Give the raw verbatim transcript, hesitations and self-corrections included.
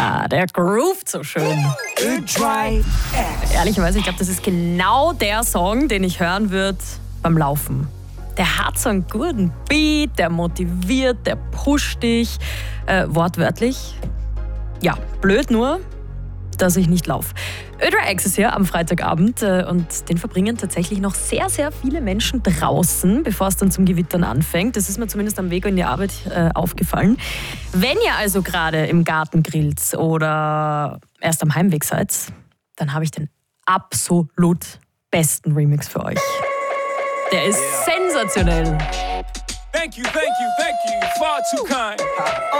Ah, der groovt so schön. Ö-Drive X. Ehrlicherweise, ich glaube, das ist genau der Song, den ich hören würde beim Laufen. Der hat so einen guten Beat, der motiviert, der pusht dich. Äh, wortwörtlich. Ja, blöd nur, dass ich nicht laufe. Ö-Drive X ist hier am Freitagabend äh, und den verbringen tatsächlich noch sehr, sehr viele Menschen draußen, bevor es dann zum Gewittern anfängt. Das ist mir zumindest am Weg in die Arbeit äh, aufgefallen. Wenn ihr also gerade im Garten grillt oder erst am Heimweg seid, dann habe ich den absolut besten Remix für euch. Der ist sensationell. Thank you, thank you, thank you. Far too kind.